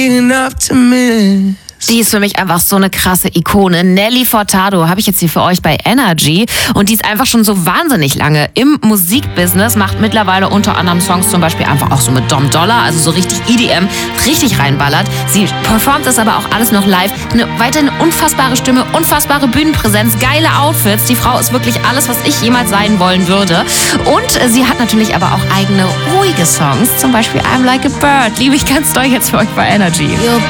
enough to miss. Die ist für mich einfach so eine krasse Ikone. Nelly Furtado habe ich jetzt hier für euch bei Energy. Und die ist einfach schon so wahnsinnig lange im Musikbusiness, macht mittlerweile unter anderem Songs zum Beispiel einfach auch so mit Dom Dollar, also so richtig EDM, richtig reinballert. Sie performt das aber auch alles noch live. Weiterhin eine unfassbare Stimme, unfassbare Bühnenpräsenz, geile Outfits. Die Frau ist wirklich alles, was ich jemals sein wollen würde. Und sie hat natürlich aber auch eigene ruhige Songs, zum Beispiel I'm Like a Bird. Liebe ich ganz doll jetzt für euch bei Energy. Your